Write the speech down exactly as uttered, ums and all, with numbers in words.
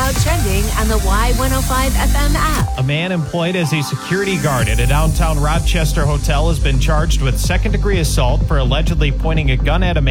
about trending on the Y one oh five F M app. A man employed as a security guard at a downtown Rochester hotel has been charged with second-degree assault for allegedly pointing a gun at a man